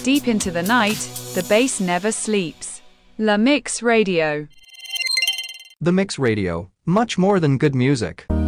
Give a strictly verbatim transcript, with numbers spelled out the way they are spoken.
Deep into the night, the bass never sleeps. La Mix Radio. The Mix Radio, much more than good music.